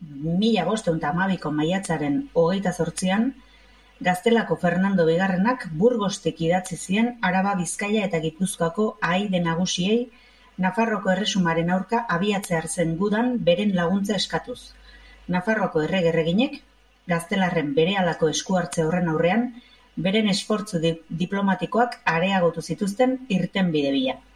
1512ko maiatzaren 28an, Gaztelako Fernando Bigarrenak Burgostik idatzi zien Araba, Bizkaia eta Gipuzkoako ahaide nagusiei Nafarroako erresumaren aurka abiatzear zen gudan beren laguntza eskatuz. Nafarroako errege-erreginek, gaztelarren berehalako esku-hartze horren aurrean, beren esfortzu diplomatikoak areagotu zituzten irtenbide bila.